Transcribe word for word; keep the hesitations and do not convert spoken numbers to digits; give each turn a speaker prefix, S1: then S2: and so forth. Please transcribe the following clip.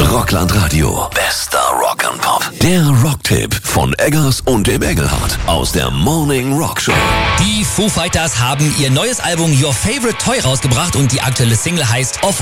S1: Rockland Radio. Bester Rock and Pop. Der Rocktipp von Eggers und dem Engelhardt aus der Morning Rock Show.
S2: Die Foo Fighters haben ihr neues Album Your Favorite Toy rausgebracht und die aktuelle Single heißt Off